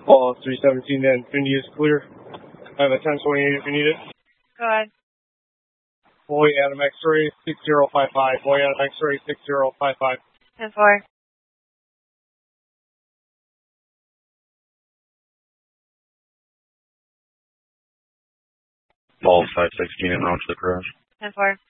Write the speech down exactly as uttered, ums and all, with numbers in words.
Paul three seventeen to Infinity is clear. I have a ten twenty-eight if you need it. Go ahead. Boy, Adam X-ray six zero five five. Boy, Adam X-ray six zero five five. ten four. Paul five sixteen en route to the crash. ten four.